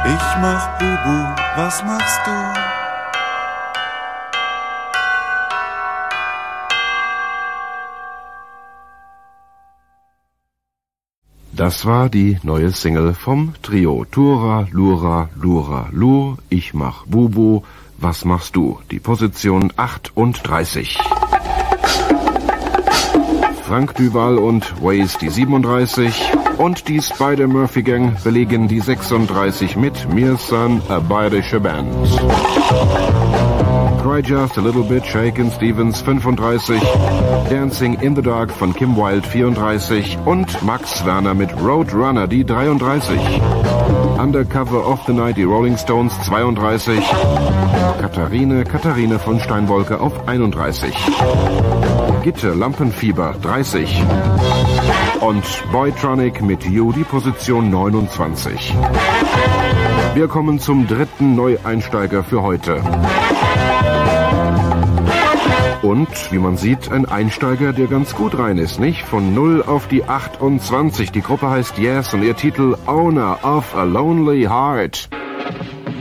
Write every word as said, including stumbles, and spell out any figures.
Ich mach Bubu, was machst du? Das war die neue Single vom Trio Tura, Lura, Lura, Lur, Ich mach Bubu, was machst du? Die Position achtunddreißig. Frank Duval und Waze die siebenunddreißig und die Spider-Murphy-Gang belegen die sechsunddreißig mit Mir San, a bayerische Band. Cry Just a Little Bit, Shakin' Stevens fünfunddreißig, Dancing in the Dark von Kim Wilde vierunddreißig und Max Werner mit Roadrunner die dreiunddreißig. Undercover of the Night, die Rolling Stones zweiunddreißig, Katharine, Katharine von Steinwolke auf einunddreißig. Gitte, Lampenfieber dreißig und Boytronic mit You die Position neunundzwanzig. Wir kommen zum dritten Neueinsteiger für heute. Und, wie man sieht, ein Einsteiger, der ganz gut rein ist, nicht? Von null auf die achtundzwanzig. Die Gruppe heißt Yes und ihr Titel Owner of a Lonely Heart.